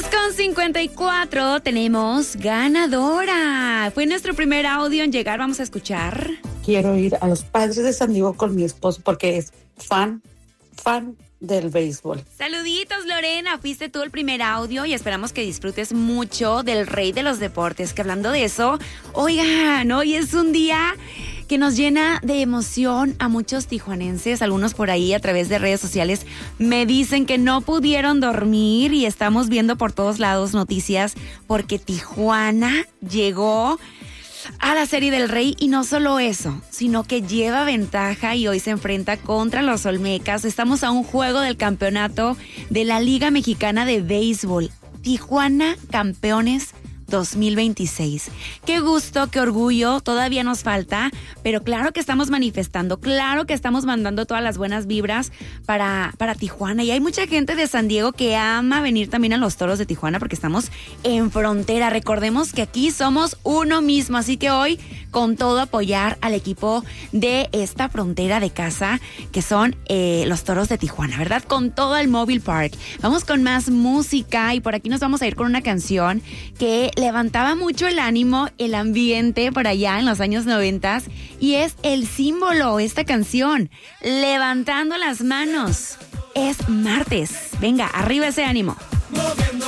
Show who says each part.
Speaker 1: 10:54, tenemos ganadora. Fue nuestro primer audio en llegar, vamos a escuchar.
Speaker 2: Quiero ir a los Padres de San Diego con mi esposo porque es fan del béisbol.
Speaker 1: Saluditos, Lorena, fuiste tú el primer audio y esperamos que disfrutes mucho del rey de los deportes, que hablando de eso, oigan, hoy es un día que nos llena de emoción a muchos tijuanenses. Algunos por ahí a través de redes sociales me dicen que no pudieron dormir y estamos viendo por todos lados noticias porque Tijuana llegó a la Serie del Rey y no solo eso, sino que lleva ventaja y hoy se enfrenta contra los Olmecas. Estamos a un juego del campeonato de la Liga Mexicana de Béisbol. Tijuana campeones 2026. Qué gusto, qué orgullo, todavía nos falta, pero claro que estamos manifestando, claro que estamos mandando todas las buenas vibras para Tijuana, y hay mucha gente de San Diego que ama venir también a los Toros de Tijuana porque estamos en frontera. Recordemos que aquí somos uno mismo, así que hoy con todo apoyar al equipo de esta frontera de casa que son los Toros de Tijuana, ¿verdad? Con todo el Mobile Park. Vamos con más música y por aquí nos vamos a ir con una canción que levantaba mucho el ánimo, el ambiente por allá en los años 90 y es el símbolo, esta canción, Levantando las Manos. Es martes. Venga, arriba ese ánimo.